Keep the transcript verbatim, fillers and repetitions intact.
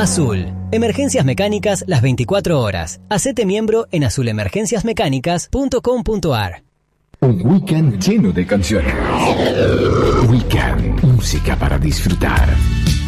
Azul. Emergencias mecánicas las veinticuatro horas. Hacete miembro en azul emergencias mecánicas punto com punto a r. Un weekend lleno de canciones. Weekend, música para disfrutar.